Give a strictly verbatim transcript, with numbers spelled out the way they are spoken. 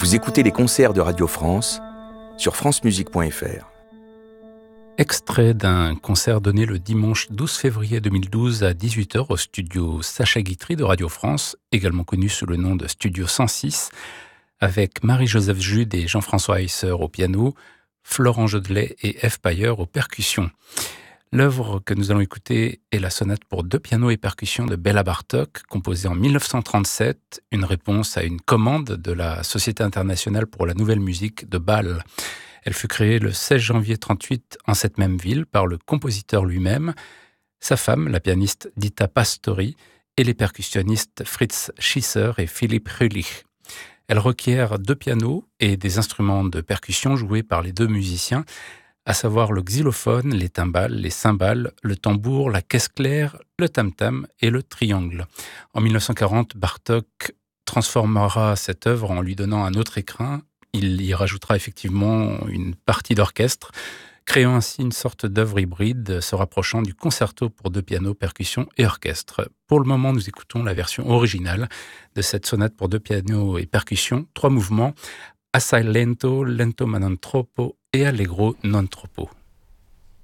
Vous écoutez les concerts de Radio France sur francemusique point f r. Extrait d'un concert donné le dimanche douze février deux mille douze à dix-huit heures au studio Sacha Guitry de Radio France, également connu sous le nom de Studio cent six, avec Marie-Joseph Jude et Jean-François Heisser au piano, Florent Jodelet et Eve Payer aux percussions. L'œuvre que nous allons écouter est la sonate pour deux pianos et percussions de Béla Bartók, composée en dix-neuf cent trente-sept, une réponse à une commande de la Société internationale pour la nouvelle musique de Bâle. Elle fut créée le seize janvier trente-huit en cette même ville par le compositeur lui-même, sa femme, la pianiste Dita Pastori, et les percussionnistes Fritz Schisser et Philipp Rühlich. Elle requiert deux pianos et des instruments de percussion joués par les deux musiciens, à savoir le xylophone, les timbales, les cymbales, le tambour, la caisse claire, le tam-tam et le triangle. En dix-neuf cent quarante, Bartók transformera cette œuvre en lui donnant un autre écrin. Il y rajoutera effectivement une partie d'orchestre, créant ainsi une sorte d'œuvre hybride se rapprochant du concerto pour deux pianos, percussions et orchestre. Pour le moment, nous écoutons la version originale de cette sonate pour deux pianos et percussions, trois mouvements, assai lento, lento ma non troppo et allegro non troppo.